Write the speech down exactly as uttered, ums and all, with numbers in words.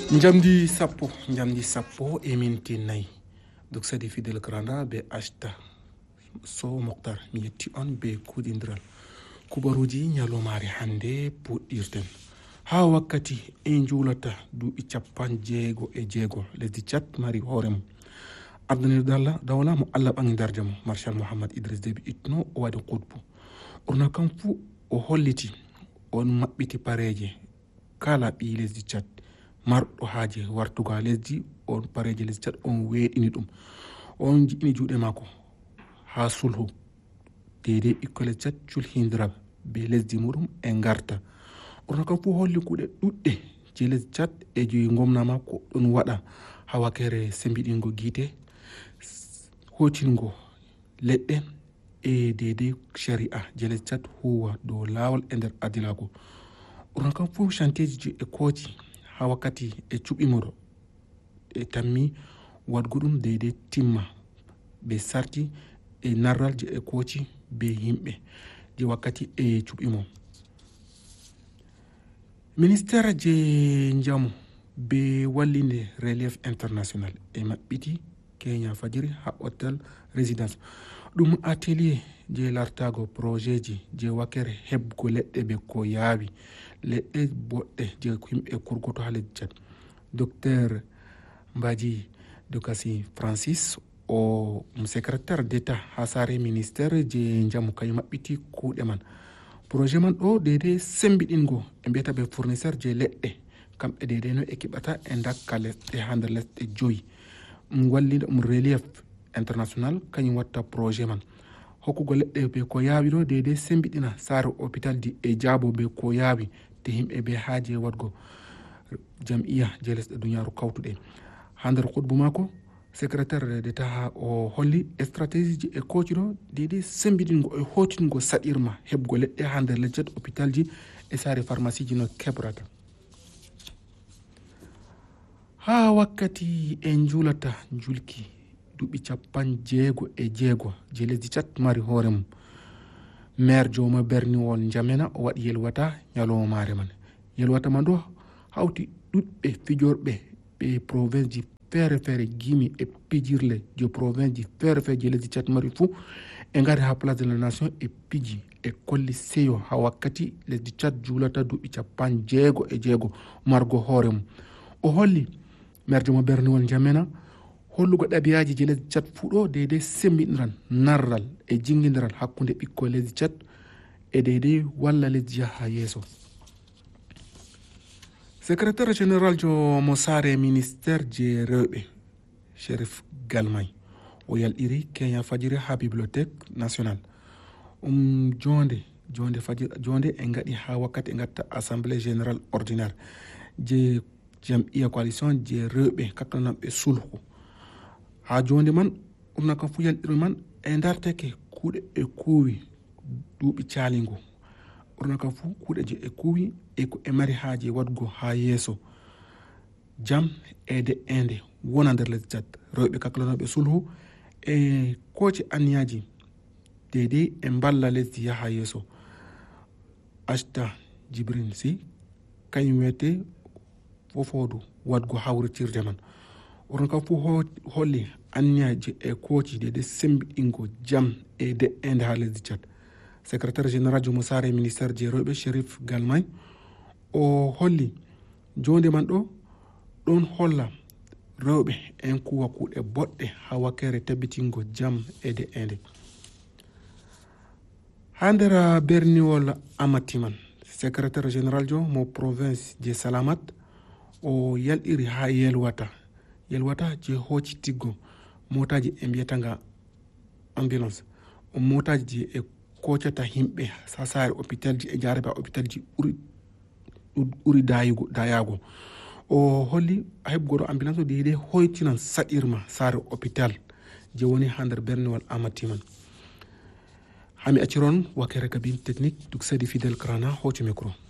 Njamdi sappo njamdi sappo e minti nayi duk sadi fidel granda be ashta so moktar mi yetti on be kudindiral kubaruji nyalomari hande puɗɗirten ha wakkati e julata duuɓi capan jeego e jeego lesdi Tchad mari hoore mum Abdoulaye Dalla dawla mo Allah ɓangi darde mo Marshal Mohamed Idriss Déby itno o waɗi qutbu ɓurna kam fuu o holliti on maɓɓiti pareje kala ɓi lesdi Tchad marɗo haaje wartugo ha lesdi on pareje lesdi Tchad on weeɗini ɗum on jiɓini juuɗe makko ha sulhu dede ɓikko lesdi Tchad culhindira be lesdi muɗum e garta ɓurna kam fuu holli kuuɗe ɗuɗɗe je lesdi Tchad e je gomna makko ɗon waɗa ha wakere sembiɗingo guite hotingo leɗɗe e dede sharia je lesdi Tchad huwa dow lawol e nder adilago ɓurna kam fuu chantier ji e kooti ha wakkati e cuɓimoɗo e tammi wadgo ɗum dede timma be sarti e narral je e koci be yimɓe je wakkati e cuɓimo ministére je njamu be wallinde relief international e maɓɓiti Kenya fajiri ha hôtel résidence ɗum atelier je lartago projet ji je wakere heɓgo leɗɗe be ko yaawi leɗɗe boɗɗe je yimɓe kurgoto ha lesdi Tchad docteur Mbadji Dokasi Francis o secrétaire d'état ha sare ministére je njamu kañum maɓɓiti kuuɗe man projet man ɗo dede sembiɗingo e mbiyata ɓe fournisseur je leɗɗe kamɓe dede no e keɓata e dakka lesɗe ha nder lesɗe joyi ɗum wallida ɗum relief international kañum watta projet man hokkugo leɗɗe be ko yaawi ɗo dede sembiɗina sare hôpital ji e jaabo be ko yaawi te yimɓe be haaje wadgo jam'iya je lesɗe duniyaru kawtuɗe ha nder hutbu mako secrétaire d'état o holli stratégie ji e koci ɗo dede sembiɗingo e hotingo saɗirma heɓgo leɗɗe ha nder lesdi Tchad hôpital ji e sare pharmacie ji no kebrata ha wakkati e julata julki duuɓi capan jeego e jeego je lesdi Tchad mari hoore mum maire joma berniwol Njamena o waɗi yelwata ñalowmare man yelwata man ɗo hawti ɗuɗɓe fijorɓe ɓe province ji feere feere gimi e pijirle je province ji feere feere je lesdi Tchad mari fuu e ngari ha place de la nation e piji e kolli seyo ha wakkati lesdi Tchad julata duuɓi capan jeego e jeego margo hoore mum o holli maire joma berniwol Njamena hollugo ɗabiyaji je lesdi Tchad fuu ɗo dede sembiɗiran narral e jingidiral hakkude ɓikkoye lesdi Tchad e dede walla lesdi yaha yeeso secrétaire général jo mo sare ministére je rewɓe Cherif Galmay o yalɗiri Kenya fajiri ha bibliothèque nationale um jonde jonde fajiri jonde e gaɗi ha wakkati e gatta assemblée générale ordinaire je jam'iya coalition je rewɓe kakkanamɓe sulhu ha jonde man ɓurna kam fu yalɗiri man e darteke kuuɗe e kuuwi duuɓi caaligo ɓurna kam fu kuuɗe je e kuuwi e ko e mari haaje wadgo ha yeeso jam e de ende wona nder lesdi Tchad rewɓe kaklanoɓe sulhu e koci anniyaji dede e mballa lesdi yaha yeeso Ashta Jibril Sy kañum wiyete fofodu wadgo hawritirde man ɓurna kam fu holli anniyaji e koci dede sembiɗingo jam e de ende ha lesdi Tchad secrétaire général jo mo sare ministére je rewɓe Cherif Galmay o holli jonde man ɗo ɗon holla rewɓe en kuwa kuuɗe boɗɗe ha wakkere tabbitingo jam e de ende ha nder berniwol Amati man secrétaire général jo mo province je Salamat o yalɗiri ha yelwata yelwata je hoccitiggo motaji e mbiyataga ambulance o motaji je e kocata himɓe ha sare hôpital ji e jaraba hôpital ji ɓuri ɓuri dayugo dayago o holli heɓgoɗo ambulance o dede hoytinan saɗirma sare hôpital je woni ha nder berniwol Amati man hami acciron wakere kabine technique duk sadi fidèle krana hoti micro